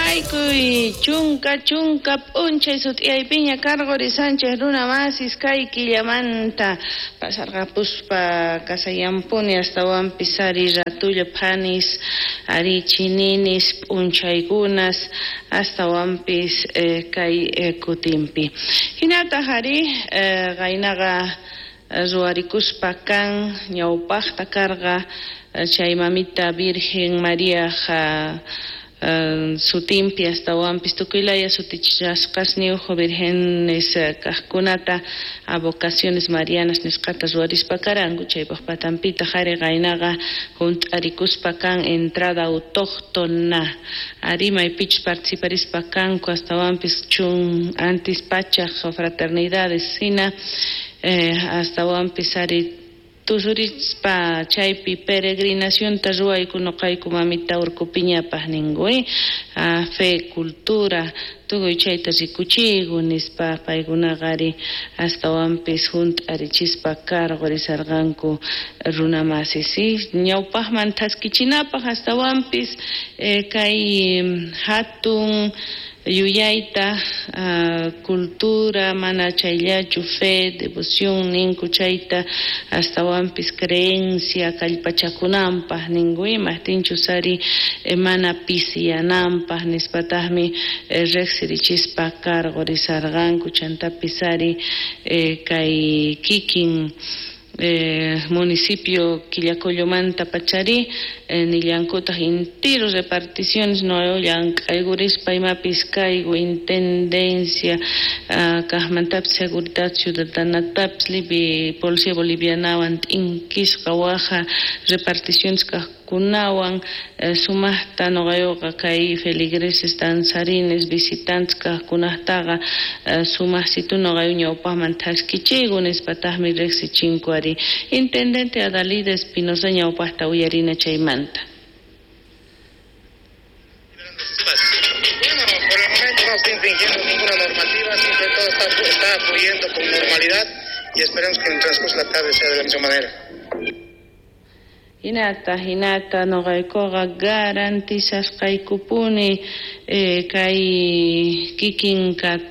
Aykuy chunka p'unchay sut'iyaypiña Cargori Sánchez Runa Masis kay killamanta pasarqapuspa kasayampuni astawanpis ari ratulla phanis ari chininis p'unchaykunas astawanpis kay kutimpi hinata hari qaynaqa ruwarikuspa kan ñawpaqta karqa chay mamita Virgen María sutimpi astawanpis tukuylaya sutichasqasniuq Virgenes kaqkunata a vocaciones marianas nisqata ruwarispa karanku chaypaq patampita qhari qaynaqa hunt'arikuspa kan entrada autóctona ari maypichus participarispa kanku astawanpis antes pachaq fraternidades hina astawanpis ari tusurispa chaypi peregrinación ta ruwayku noqayku mamita Urqupiñapaq ninguy fe cultura tukuy chayta rikuchiyku nispa paykunaqari astawanpis hunt'arichispa karqarisarqanku runa masisi ñawpaqman thaskichinapaq astawanpis kay hatun yuyayta cultura mana chayllachu fe devoción ninku chayta astawanpis creencia kallpachakunanpaq ninguymah tinchu sari mana pisiyananpaq nispataqmi reqsirichispa karqarisarqanku chantapis sari kay kikin municipio Quillacoyomanta pachari nillankutaq intiro reparticiones no llank'aykurispa imapis kaygu intendencia kaqmantapis seguridad ciudadanatapis libi policía bolivianawan t'inqisqa waqa reparticiones kunawan sumaqta nuqayuqa kay feligreses danzarines visitantes kaqkunaqtaqa sumaqsitu nuqayu ñawpaqman thask'ichiyku nispataqmi riqsichinku ari intendente Adalida Espinosa ñawpaqta uyarina chaymanta. Bueno, por el momento no estoy infringiendo ninguna normativa, siempre todo está fluyendo con normalidad y esperemos que en el transcurso de la tarde sea de la misma manera. Hinata noqaykuqa garantizasqaykupuni kay kikin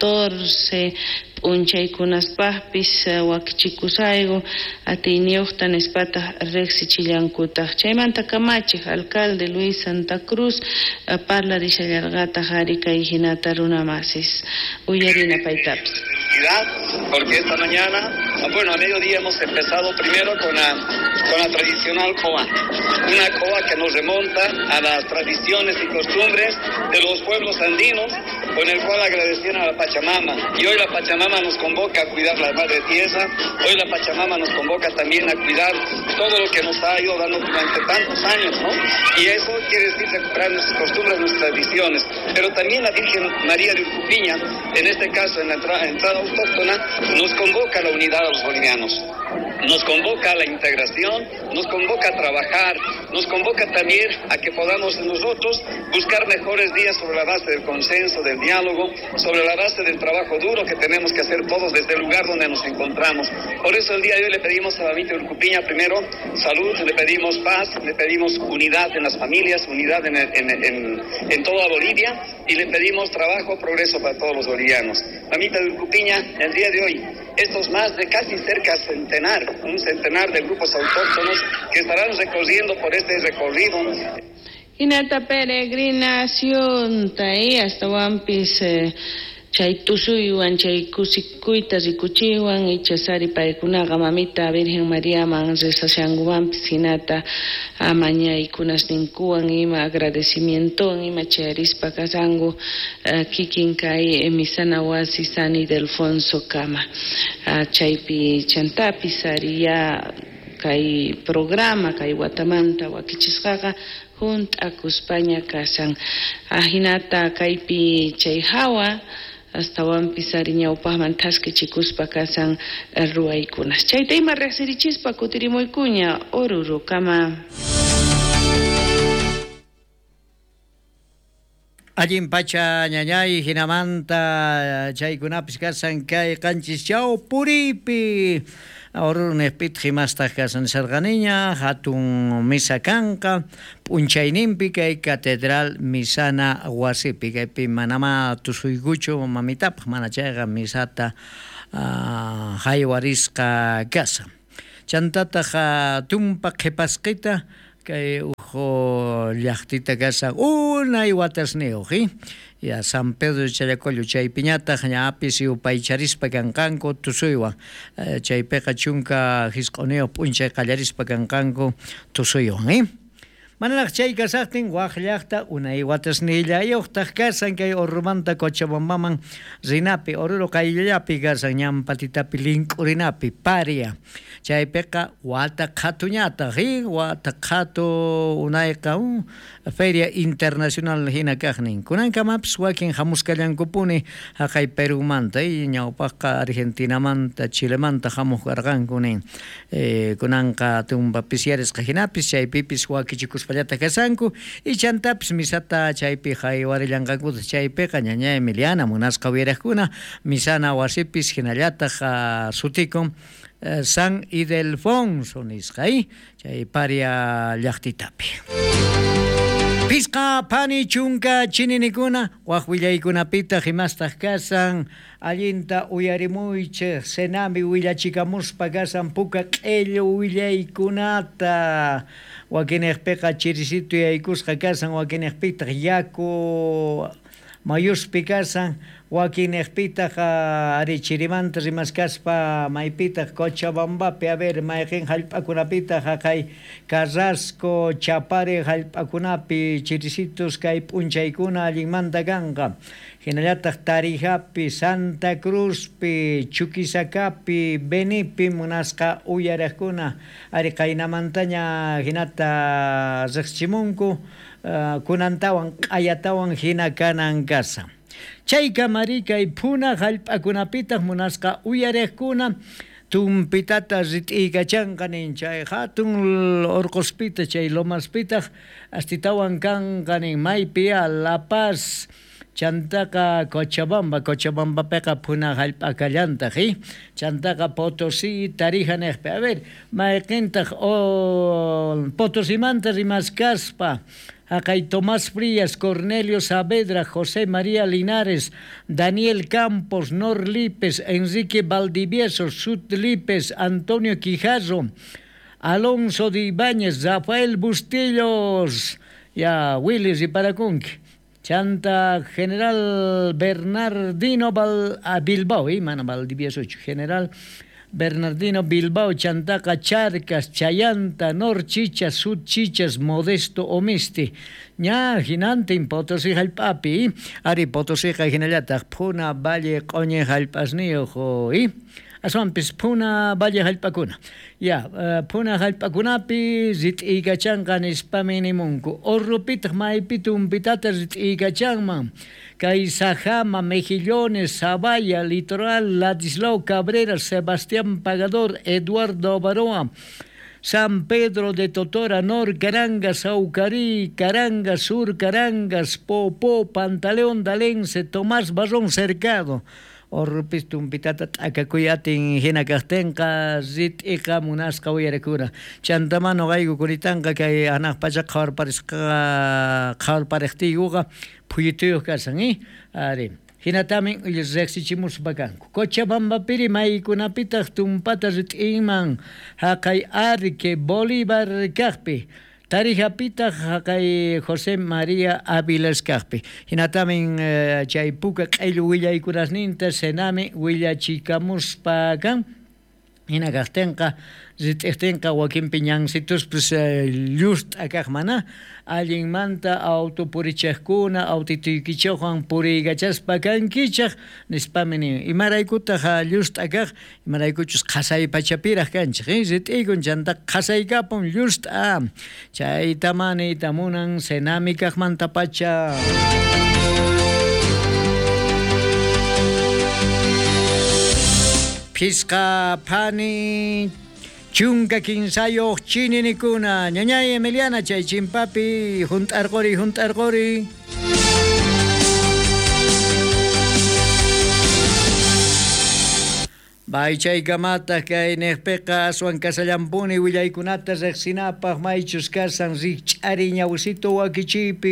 14 p'unchaykunaspaqpis wakichikusayku atiyniyuqta nispataq riqsichillankutaq chaymanta kamachiq alcalde Luis Santa Cruz parlarishallarqataq ari kay hinata runa masis uyarina paytapis. Porque esta mañana, bueno, a mediodía hemos empezado primero con la tradicional coa, una coa que nos remonta a las tradiciones y costumbres de los pueblos andinos, con el cual agradecían a la Pachamama. Y hoy la Pachamama nos convoca a cuidar la madre tierra, hoy la Pachamama nos convoca también a cuidar todo lo que nos ha ido dando durante tantos años, ¿no? Y eso quiere decir recuperar nuestras costumbres, nuestras tradiciones. Pero también la Virgen María de Urcupiña, en este caso en la entrada autóctona, nos convoca a la unidad a los bolivianos, nos convoca a la integración, nos convoca a trabajar, nos convoca también a que podamos nosotros buscar mejores días sobre la base del consenso, del diálogo, sobre la base del trabajo duro que tenemos que hacer todos desde el lugar donde nos encontramos. Por eso el día de hoy le pedimos a la Mamita Urcupiña primero salud, le pedimos paz, le pedimos unidad en las familias, unidad en toda Bolivia y le pedimos trabajo, progreso para todos los bolivianos. Mamita Urcupiña, el día de hoy, estos más de casi cerca un centenar de grupos autóctonos que estarán recorriendo por este recorrido. Hinata peregrinación tay astawanpis chay tusuywan chay kusikuyta rikuchiywan ichasari paykunaqa mamita Virgen Mariaman risashankuwanpis hinata amañaykunas ninkuwan ima agradecimientowan ima chayarispa kasanku kikin kay misana wasi San Ildefonso kama chaypi chantapis ari ya kay programa kay watamanta wakichisqaqa hunt'akuspaña kasan hinata kaypi chay hawa astawanpis ari ñawpaqman thaskichikuspa kasan ruwaykunas chayta ima riqsirichispa kutirimuykuña Oruro kama. Allin pacha ñañay hinamanta chaykunapis kasan kay qanchis chaw puripi Orunespit himastaj kasan sarganiña, hatun misa kanka, punchaynimpi kay catedral misana wasipi, kaypi manama tusuyguchu mamitap, manachayga misata haywarisqa kasa. Chantataqa tumpa qhipasqita kay ujo llaqtita kasa unay watasniuq, ya San Pedro de Challacollo chaypiñataq ñapis upaycharispa kanqanku tusuywan chaypiqa chunka hisq'uniyuq p'unchay qallarispa kanqanku tusuywan, manaraq chay kasaqtin waq llaqta unay watasnillayuqtaq kasan kay Urumanta Cochabambaman rinapi Oruro qayllapi kasan ñampatitapi link'urinapi paria chaypiqa wata qhatuñataq wata qhatu unayqa feria internacional hina kaqnin kunankamapas wakin hamusqallankupuni haqay Perumanta ñawpaqqa Argentinamanta Chilemanta hamuq karqankuni kunanqa tumpa pisyarisqa hinapis chaypipis wakichikuspallata kasanku y chantapis misata chaypi haywarillanqanku chaypiqa ñaña Emiliana munasqa wiraqkuna misana wasipis hinallataq sutikun San Ildefonso nisqay chay paria llaqtitapi. Pisqa pani chunka chininikuna waq willaykunapita himastaj kasan allinta uyarimuychik senami willachikamuspa kasan puka q'illu willaykunata wakinejpiqa chirisito yaykusqa kasan wakinejpita yaku mayuspi kasan wakinejpitaq ari Chirimanta rimaskaspa maypitaq Cochabambapi mayqin hallp'akunapitaq haqay Carrasco Chapare hallp'akunapi chirisitos kay p'unchaykuna allinmanta kanqa hinallataq Tarijapi Santa Cruzpi Chuquisacapi Benipi munasqa uyariqkuna ari qaynamantaña hinata riqchimunku kunantawan q'ayatawan hina kanan kasa chayka marikay puna hallp'akunapitaq munasqa uyariqkuna tumpitata rit'iykachanqa nin chay hatun Orcospita chay Lomaspitaq astitawan kanqa nin maypi La Paz chantaqa Cochabambapiqa puna hallp'akallantaq chantaqa Potosí Tarija niqpi mayqintaq Potosimanta rimaskaspa haqay Tomás Frías, Cornelio Saavedra, José María Linares, Daniel Campos, Nor Lipes, Enrique Valdivieso, Sud Lipes, Antonio Quijazo, Alonso de Ibáñez, Rafael Bustillos, ya Willis y Paracunqui, chanta General Bernardino Bilbao, mana Valdivieso, General Bernardino Bilbao, Chantaca, Charcas, Chayanta, Nor Chichas, Sud Chichas, Modesto Omisti, ña hinante in Potosí hallp'api, ari Potosí hinallataq puna Valle Qoñe hallp'asniuq aswanpis puna Valle hallp'akuna puna hallp'akunapi rit'iykachanqa nispami nimunku Urrupitaq maypi tumpitata rit'iykachanman kay Sajama, Mejillones, Zavalla, Litoral, Ladislao Cabrera, Sebastián Pagador, Eduardo Baroa, San Pedro de Totora, Nor, Carangas, Aucarí, Carangas, Sur, Carangas, Popó, Pantaleón, Dalense, Tomás Barrón Cercado. Urrupis tumpitata t'akakuyatin hinakaqtinqa rit'iqa munasqa uyarikuna chantamano qayku kuritanqa kay hanaq pacha qhawarpariqtiyuqa phuyituyuq kasan ari hinatamin riqsichimuspa kanku Cochabambapiri maykunapitaq tumpata rit'inman haqay Arque Bolívar kaqpi Tarijapitaq haqay José María Ávilas kaqpi hinatamin chay puka q'illu willaykunasninta senami willachikamuspa kan hinakaqtinqa rit'iqtinqa wakinpi ñansituspis llust'a kaq mana allinmanta autopurichiqkuna autituykichawwan puriykachaspa kankichaq nispami imaraykutaq llust'a kaq imaraykuchus qasay pachapiraq kanchik rit'iykun chanta qasaykapun llust'a chaytamanita munan senami kaqmanta pacha Pisqa pani chunka kinsayoq chininikuna ñañay Emiliana chay chimpapi hunt'arqori Baychaykamata kay nehpeqa aswan kasallampuni willaykunata riqsinapaq maychus kasan rikch'ari ñawsito wakichiypi.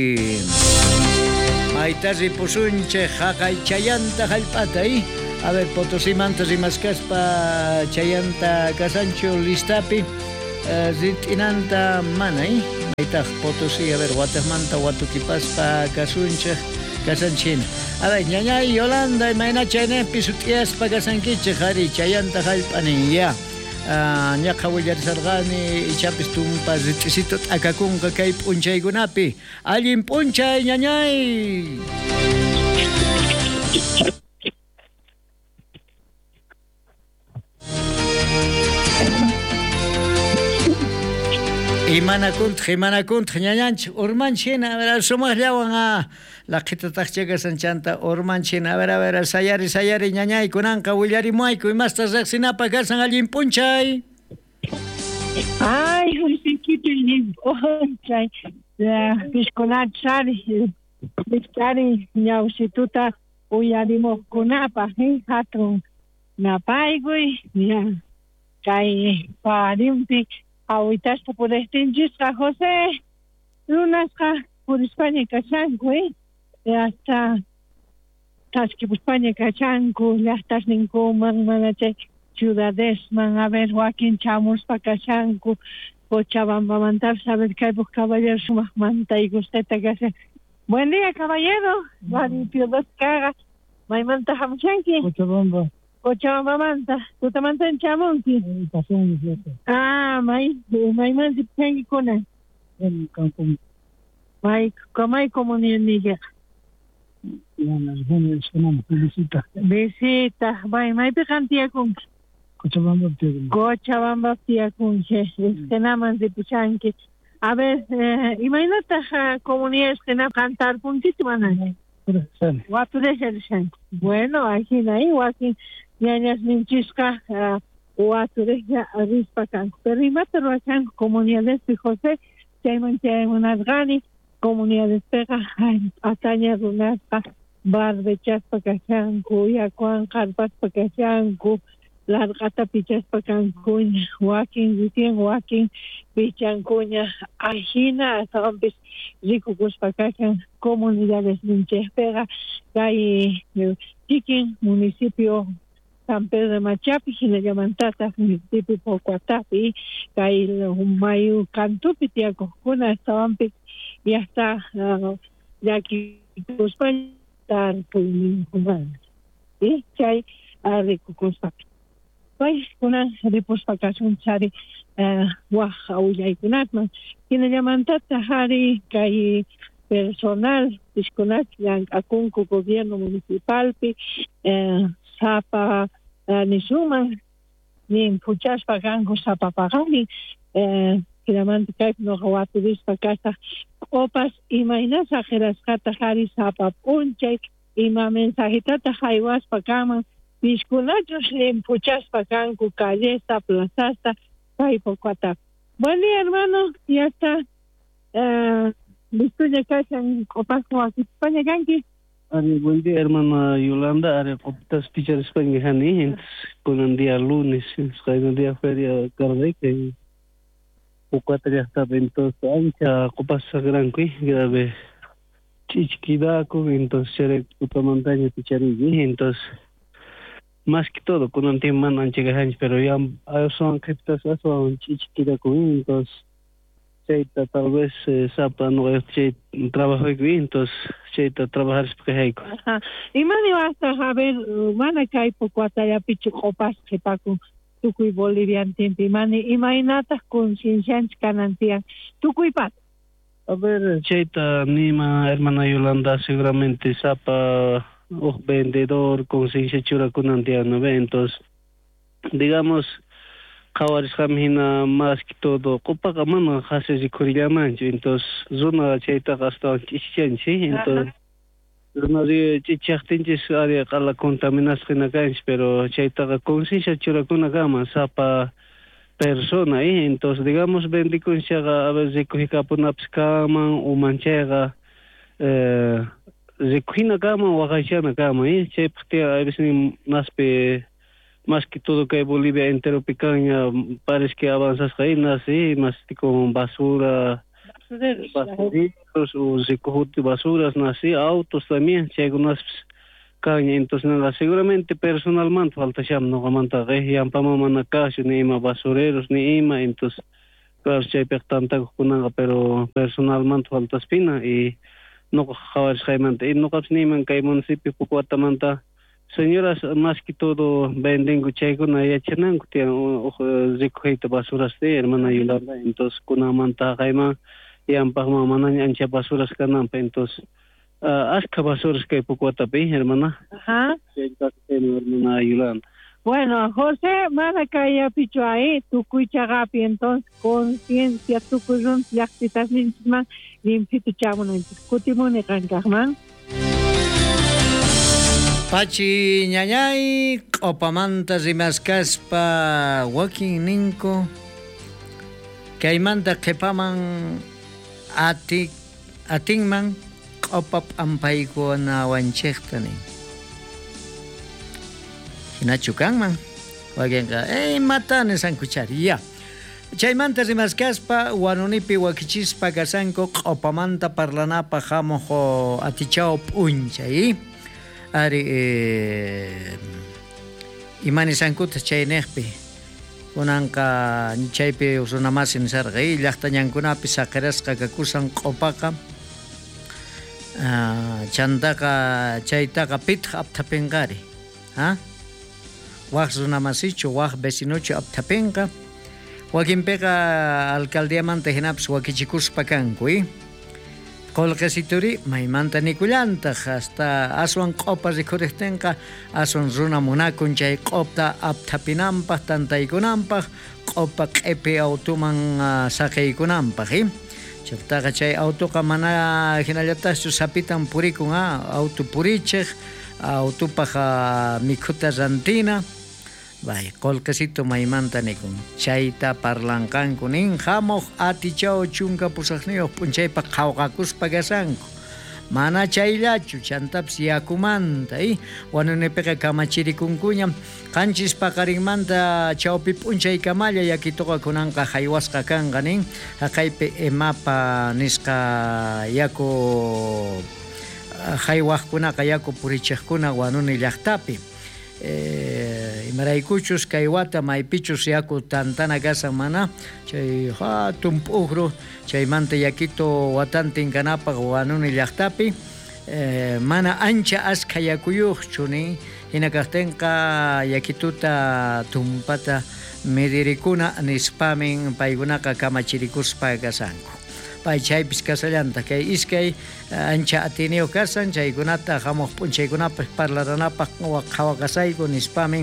Mayta ripusunchej haqay chayanta hallp'ata a ver, Potosimanta rimascaspa chayanta kasanchu listapi rit'inanta mana maytaq Potosí, a ver, Guatemanta watukipaspa kasunchej kasanchina. A ver, ñañay Yolanda mayna chaynaypi sut'iyaspa kasankichej ari chayanta hallp'anin ya. Ñaqa willarisarqani ichapis tumpa rit'isito t'akakunqa kay p'unchaykunapi. Allin p'unchay ñañay. Imanakunt ñañanch urmanchina a ver sumallawan laqhitataqchaka sanchanta urmanchina a ver sayari ñañay kunanqa willarimayku imasta riqsinapaq kasan allin p'unchay. Ay, Josecito allin p'unchay pishkunata sari ñawsituta uyarimuqkunapaq hatun napaykuy kay parimpi awitashpa puriqtinchisqa José runasqa España kashanku hasta taski España kashanku llaqtashninkuman mana chay ciudadesman a ver wakin chamuspa kashanku Cochabambamantapas a ver kaypuk caballero sumaqmanta usteta kashan. Buen día, caballero. Piodoscaga maymanta hamshanki Cochabamba tutamanta en Chamonti. Maymanti pengi kuna. May comunidad niga. Visita. May picantia con Cochabamba tía con naman de Puchanki. A ver, imagínate comunidades que no cantar puntito maná. Bueno, aquí ñañas minchisca Huatureja Arispacan. Pero Imatarhuacán, comunidades de José, Chaymanchaymunasgani, comunidades pega, Ataña Runaspa, Barbechaspa Cachancu, Yacuan, Carpaspa Cachancu, Largata Pichaspa Cancuña, Joaquín, Pichancuña, Ajina, Zombis, Ricucuspa Cacan, comunidades minchespega, Gay, Chiquín, municipio San Pedro de Machapi, Ginayamantata, municipio Pocuatapi, Gay, Mayu, Cantupi, Tiacoscuna, Zombis, y hasta Yaqui, Cuspan, Tarpuin, y Chay, Ricucuspa. Pues kuna ripuspa kasunchari waja uyaykunatman Ginayamantata hari kay personal ishkunat llank'akunku gobierno municipalpi sapa nisuman nin puchaspa kanku sapapaqani hinamanta kaypi noqa waturispa kasaq q'upas imaynasaq hirasqata hari sapa p'unchay ima mensajitata haywaspa kanman Piskunachos puchaspa kanku callesta, plazasta, Paipocuata. Buen día, hermano. Ya está. ¿Listo ya cachan copaco aquí España kanki? Buen día, hermana Yolanda. Copitas pichar España hani. Con un día lunes, hay un día feria carde que Pocuata ya está entonces ancha copas gran que grave chichiquidaco entonces seré puta montaña picharilli entonces más que todo con un tiempo man llegan pero ya son criptas son chiquita con entonces cheita tal vez sapa no es trabajo aquí entonces cheita trabajar porque hay y mani basta a ver mana kai Pocuata ya pichu copas que paco tukuy bolivian tiempo mani imaginatas conciencia canantian tukuy pat a ver cheita nima hermana Yolanda seguramente sapa vendedor conciencia chura con antiano entonces digamos kawaris kamina más que todo copa kamana hace de corillamancho entonces zona cheita hasta chichenchi entonces zona de chichachtinchis área la contaminación acá pero cheita conciencia chura con gama sapa persona entonces digamos bendiconcia a veces cogica por napskaman o manchega Zekuina kama wakachana kama che pte a veces naspe más que todo que Bolivia entero picaña, parece que avanzas ahí, así, más con basura, basureros, o recojo basuras, así, autos también, si hay unas caña, entonces nada, seguramente personalmente falta ya no aguanta, ya para mamá caso, ni más basureros, ni más, entonces, claro, si hay tanta con pero personalmente falta espina y no javar jaimante, y no caps ni man que municipio Pucuatamanta. Señoras, más que todo, venden guchego na ya chenan kutia recogeita basuras de hermana Yolanda, entonces kuna manta jaima y ampah mamana ancha basuras kanampa, entonces asca basuras que Pucuatapi, hermana. Ajá. Hermana Yolanda. Bueno, José, Maracaya picho ahí, tu cuichagapi, entonces, conciencia, tu cuyun, yaktitas ninchman, limpitu chamun, kutimune kankahman. Pachi ñañay, q'upamanta rimaskaspa wakin ninku, kaymanta qhipaman atinman q'upap ampaykuna wanchiqtani. Hinachu kanman, wakinqa, matani sankuchari, ya. Chaymanta rimaskaspa wanunipi wakichispa kasanku q'upamanta parlanapa hamuq atichaw p'unchay. Ari imani sankuta chaynekpi kunanka chaypi usunamasin sarqay llaqtañankunapi saqirasqa kakusan q'upaqa chantaqa chaytaqa pitqa aptapinqari waq runamasichu waq vecinuchu aptapinqa wakinpiqa alcaldiamanta hinapas wakichikuspa kanku Colquesituri, maimanta nikullantaq hasta aswan q'upa rikuriptinqa aswan runa munakun chay q'upta aptapinampaq tantaykunanpaq q'upa q'ipi automan saqaykunanpaq chaytaqa chay autoqa mana hinallataschu sapitan purikun auto purichiq autopaq mikhuta rantina Vaya, colquecito maimanta nikun chayta parlanqanku nin hamuq atichaw chunka pusaqniyuq p'unchaypaq qhawqakuspa kasanku mana chayllachu chantapas yakumanta wanunipiqa kamachirikunkuña qanchis paqarinmanta chawpi p'unchaykamalla yakituqa kunanqa haywasqa kanqa nin haqaypi emapa nisqa yaku haywaqkunaqa yaku purichiqkuna wanuni llaqtapi imaraykuchus kay wata maypichus yaku tantana kasan mana chay hatun p'uqru chaymanta yakito watantin kanapaq wanuni llaqtapi mana ancha askha yakuyuqchu hina kaqtinqa yakituta tumpata medirikuna nispamin paykunaqa kamachirikuspa kasanku pay chaypis kasallanta kay iskay ancha atineo kasan chaykunata hamuq p'unchaykunapas parlaranapaq qhawaqasayku nispamin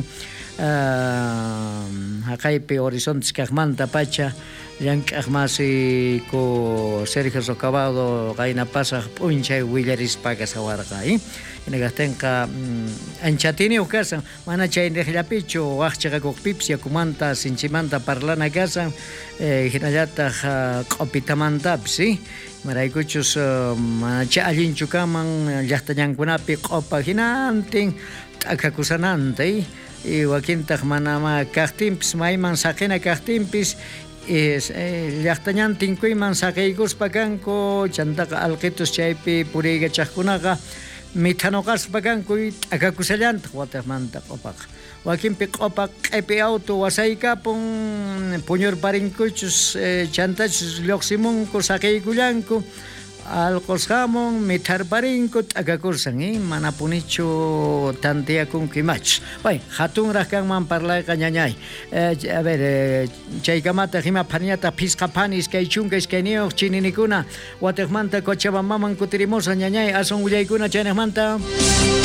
haqaypi horizontes kaqmanta pacha llank'aqmasi ku Sergio Socabado qayna pasaq p'unchay willarispa kasawarqa hina kaqtinqa ancha atineo kasan mana chaynejllapichu waqchaqakuqpipas yakumanta sinchimanta parlana kasan hinallataq q'upitamantapas maraykuchus mana allinchu kaman llaqtañankunapi q'upa hinantin t'akakusananta wakintaq mana kaqtinpis mayman saqina kaqtinpis llaqtañantinkuyman saqaykuspa kanku chantaqa alqitus chaypi puriykachaqkunaqa mithanuqaspa kanku t'akakusallantaq wataqmanta q'upaqa wakinpi q'upa q'ipi auto wasaykapun puñurparinkuchus chantachus lluqsimunku saqaykullanku alqushamun mitharparinku t'akakursan mana punichu tantiyakunku imachus hatunraq kanman parlayqa ñañay a ver chaykamata hima phañata phisqaphani iskay chunka iskayniyuq chininikuna wataqmanta Cochabambaman kutirimusa ñañay asun willaykuna chaynaqmanta